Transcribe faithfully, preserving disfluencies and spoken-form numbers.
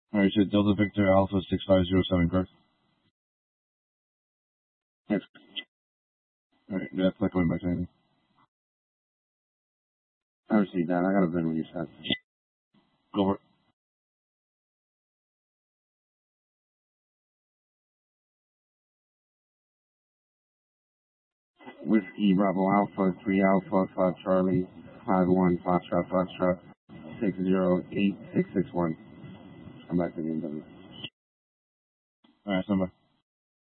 Alright, so Delta Victor Alpha six five zero seven, correct? Yes. Alright, yeah, that's not coming back to anything. I received that. I got a VIN when you said. Go for it. Whiskey Bravo Alpha three Alpha five Charlie five one Foxtrot Foxtrot six zero eight six six one. I'm back to the end of it. Alright, stand by.